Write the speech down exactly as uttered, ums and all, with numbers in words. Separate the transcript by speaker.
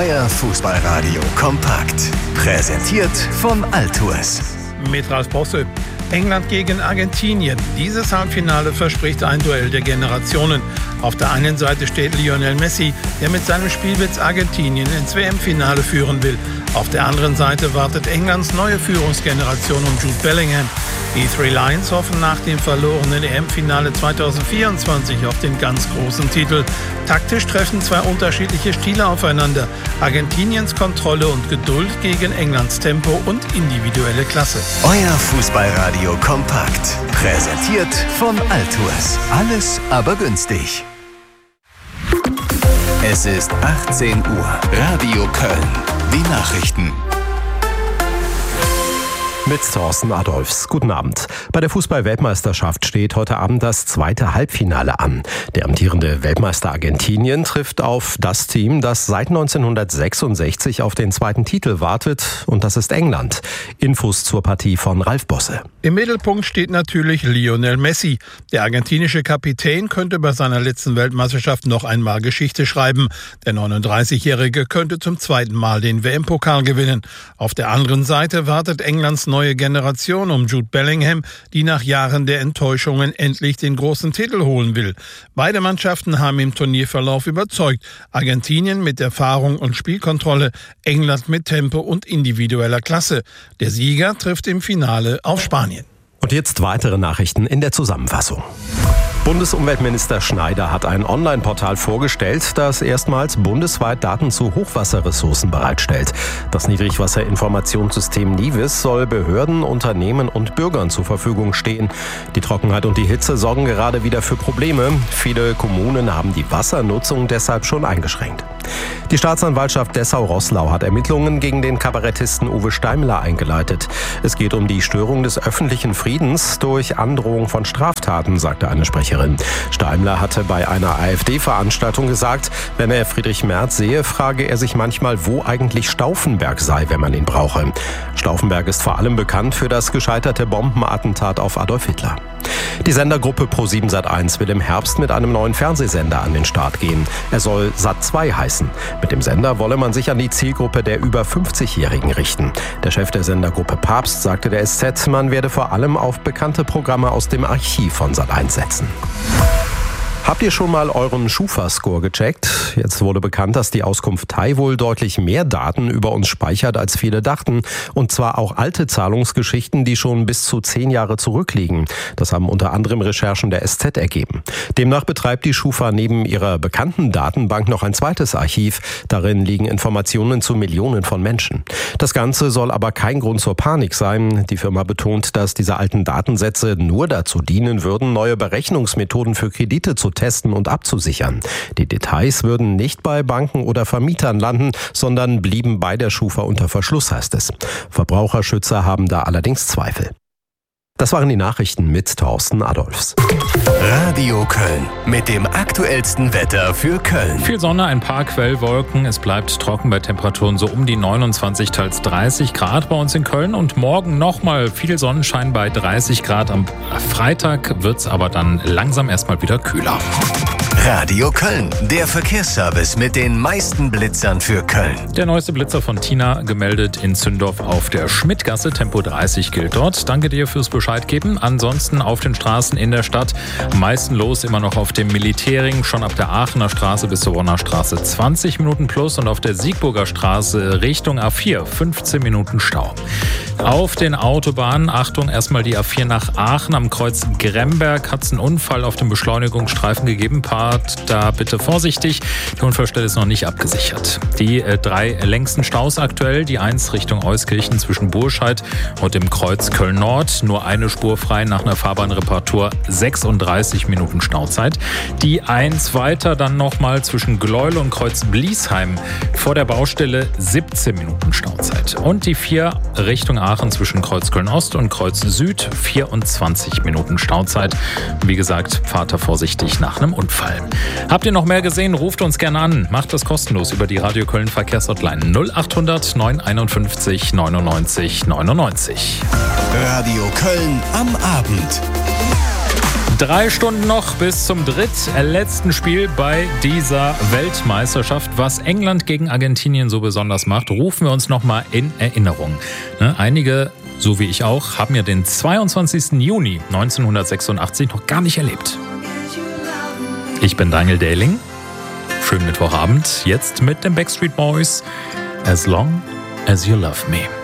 Speaker 1: Euer Fußballradio kompakt. Präsentiert von Altours.
Speaker 2: Mit Ralf Bosse. England gegen Argentinien. Dieses Halbfinale verspricht ein Duell der Generationen. Auf der einen Seite steht Lionel Messi, der mit seinem Spielwitz Argentinien ins W M-Finale führen will. Auf der anderen Seite wartet Englands neue Führungsgeneration um Jude Bellingham. Die Three Lions hoffen nach dem verlorenen E M-Finale zweitausendvierundzwanzig auf den ganz großen Titel. Taktisch treffen zwei unterschiedliche Stile aufeinander. Argentiniens Kontrolle und Geduld gegen Englands Tempo und individuelle Klasse.
Speaker 1: Euer Fußballradio kompakt. Präsentiert von Altours. Alles aber günstig. Es ist achtzehn Uhr. Radio Köln. Die Nachrichten.
Speaker 3: Mit Thorsten Adolfs. Guten Abend. Bei der Fußball-Weltmeisterschaft steht heute Abend das zweite Halbfinale an. Der amtierende Weltmeister Argentinien trifft auf das Team, das seit neunzehnhundertsechsundsechzig auf den zweiten Titel wartet, und das ist England. Infos zur Partie von Ralf Bosse.
Speaker 2: Im Mittelpunkt steht natürlich Lionel Messi. Der argentinische Kapitän könnte bei seiner letzten Weltmeisterschaft noch einmal Geschichte schreiben. Der neununddreißigjährige könnte zum zweiten Mal den W M-Pokal gewinnen. Auf der anderen Seite wartet Englands neue Generation um Jude Bellingham, die nach Jahren der Enttäuschungen endlich den großen Titel holen will. Beide Mannschaften haben im Turnierverlauf überzeugt. Argentinien mit Erfahrung und Spielkontrolle, England mit Tempo und individueller Klasse. Der Sieger trifft im Finale auf Spanien.
Speaker 3: Und jetzt weitere Nachrichten in der Zusammenfassung. Bundesumweltminister Schneider hat ein Online-Portal vorgestellt, das erstmals bundesweit Daten zu Hochwasserressourcen bereitstellt. Das Niedrigwasserinformationssystem NIWIS soll Behörden, Unternehmen und Bürgern zur Verfügung stehen. Die Trockenheit und die Hitze sorgen gerade wieder für Probleme. Viele Kommunen haben die Wassernutzung deshalb schon eingeschränkt. Die Staatsanwaltschaft Dessau-Roßlau hat Ermittlungen gegen den Kabarettisten Uwe Steimler eingeleitet. Es geht um die Störung des öffentlichen Friedens durch Androhung von Straftaten, sagte eine Sprecherin. Steimler hatte bei einer AfD-Veranstaltung gesagt, wenn er Friedrich Merz sehe, frage er sich manchmal, wo eigentlich Stauffenberg sei, wenn man ihn brauche. Stauffenberg ist vor allem bekannt für das gescheiterte Bombenattentat auf Adolf Hitler. Die Sendergruppe Pro sieben Sat eins will im Herbst mit einem neuen Fernsehsender an den Start gehen. Er soll Sat zwei heißen. Mit dem Sender wolle man sich an die Zielgruppe der über fünfzigjährigen richten. Der Chef der Sendergruppe Papst sagte der S Z, man werde vor allem auf bekannte Programme aus dem Archiv von Sat eins setzen. Habt ihr schon mal euren Schufa-Score gecheckt? Jetzt wurde bekannt, dass die Auskunft Thai wohl deutlich mehr Daten über uns speichert, als viele dachten. Und zwar auch alte Zahlungsgeschichten, die schon bis zu zehn Jahre zurückliegen. Das haben unter anderem Recherchen der S Z ergeben. Demnach betreibt die Schufa neben ihrer bekannten Datenbank noch ein zweites Archiv. Darin liegen Informationen zu Millionen von Menschen. Das Ganze soll aber kein Grund zur Panik sein. Die Firma betont, dass diese alten Datensätze nur dazu dienen würden, neue Berechnungsmethoden für Kredite zu testen und abzusichern. Die Details würden nicht bei Banken oder Vermietern landen, sondern blieben bei der Schufa unter Verschluss, heißt es. Verbraucherschützer haben da allerdings Zweifel. Das waren die Nachrichten mit Thorsten Adolfs.
Speaker 1: Radio Köln mit dem aktuellsten Wetter für Köln.
Speaker 4: Viel Sonne, ein paar Quellwolken. Es bleibt trocken bei Temperaturen so um die neunundzwanzig, teils dreißig Grad bei uns in Köln. Und morgen nochmal viel Sonnenschein bei dreißig Grad. Am Freitag wird es aber dann langsam erstmal wieder kühler.
Speaker 1: Radio Köln, der Verkehrsservice mit den meisten Blitzern für Köln.
Speaker 4: Der neueste Blitzer von Tina gemeldet in Zündorf auf der Schmidtgasse. Tempo dreißig gilt dort. Danke dir fürs Bescheid geben. Ansonsten auf den Straßen in der Stadt am meisten los immer noch auf dem Militärring. Schon ab der Aachener Straße bis zur Bonner Straße zwanzig Minuten plus. Und auf der Siegburger Straße Richtung A vier fünfzehn Minuten Stau. Auf den Autobahnen, Achtung, erstmal die A vier nach Aachen. Am Kreuz Gremberg hat es einen Unfall auf dem Beschleunigungsstreifen gegeben. Fahrt da bitte vorsichtig. Die Unfallstelle ist noch nicht abgesichert. Die äh, drei längsten Staus aktuell. Die eins Richtung Euskirchen zwischen Burscheid und dem Kreuz Köln-Nord. Nur eine Spur frei nach einer Fahrbahnreparatur. sechsunddreißig Minuten Stauzeit. Die eins weiter dann nochmal zwischen Gleuel und Kreuz Bliesheim. Vor der Baustelle siebzehn Minuten Stauzeit. Und die vier Richtung Aachen zwischen Kreuz Köln-Ost und Kreuz Süd. vierundzwanzig Minuten Stauzeit. Wie gesagt, fahrt da vorsichtig nach einem Unfall. Habt ihr noch mehr gesehen? Ruft uns gerne an. Macht das kostenlos über die Radio Köln Verkehrshotline null achthundert neun einundfünfzig neunundneunzig neunundneunzig.
Speaker 1: Radio Köln am Abend.
Speaker 4: Drei Stunden noch bis zum drittletzten Spiel bei dieser Weltmeisterschaft. Was England gegen Argentinien so besonders macht, rufen wir uns nochmal in Erinnerung. Ne, einige, so wie ich auch, haben ja den zweiundzwanzigsten Juni neunzehnhundertsechsundachtzig noch gar nicht erlebt. Ich bin Daniel Dehling. Schönen Mittwochabend. Jetzt mit den Backstreet Boys. As long as you love me.